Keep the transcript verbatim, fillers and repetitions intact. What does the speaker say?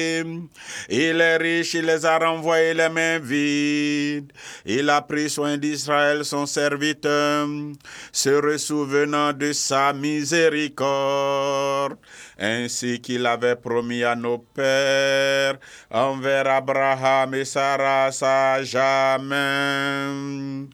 Il est riche, il les a renvoyés les mains vides. Il a pris soin d'Israël, son serviteur, se ressouvenant de sa miséricorde, ainsi qu'il avait promis à nos pères, envers Abraham et Sarah, à jamais.